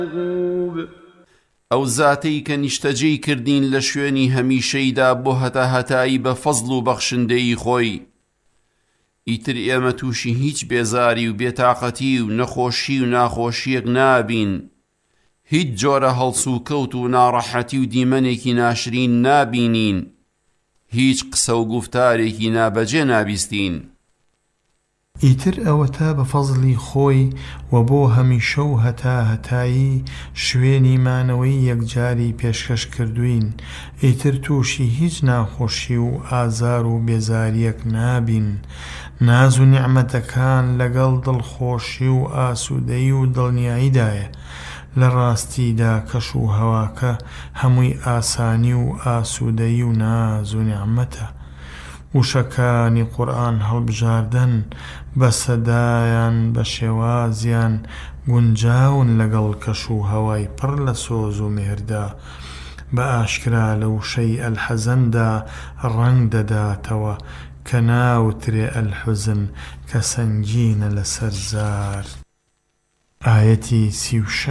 ئەو زاتەی کە نیشتەجێی کردین لە شوێنی هەمیشەیدا بۆ هەتاهەتایی بە فەزڵ و بەخشندەی خۆی. ئیتر ئێمە تووشی هیچ بێزاری و بێتاقەتی و نەخۆشی و ناخۆشیەک نابین، هیچ جۆرە هەڵس و کەوت و ناڕەحەتی و دیمەنێکی ناشرین نابینین، هیچ قسە و گوفتارێکی نابەجێ نابیستین. ئیتر ئەوە تا بە فەزڵی خۆی و بۆ هەمیشە و هەتاهەتایی شوێنی مانەوەی یەکجاری پێشکەش کردوین، ئیتر تووشی هیچ ناخۆشی و ئازار و بێزاریەک نابین. ناز و نیعمەتەکان لەگەڵ دڵخۆشی و ئاسوودەیی و دڵنیاییدایە. لە ڕاستیدا کەش و هەواکە هەمووی ئاسانی و ئاسوودەیی و ناز و نیعمەتە. وشەکانی قورئان هەڵبژاردن بە سەدایان بە شێوازیان گونجاون لەگەڵ کەش و هەوای پڕ لە سۆز و مێردا، بە ئاشکرا لە وشەی ئەلحەزەندا ڕەنگ دەداتەوە کە ناوترێ ئەلحوزن کە سەنگینە لەسەر زار. ئایەتی 36